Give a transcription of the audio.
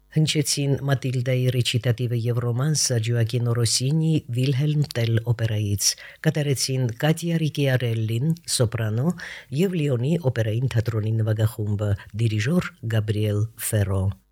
Հնչեցին Մատիլդայի ռեչիտատիվը եւ ռոմանսը Ջոակին Ռոսինի Վիլհելմ Տել օպերայից, կատարեցին Կատիա Ռիկիարելլին սոպրանո եւ Լիոնի օպերային թատրոնի նվագախումբը, դիրիժոր Գաբրիել Ֆերո։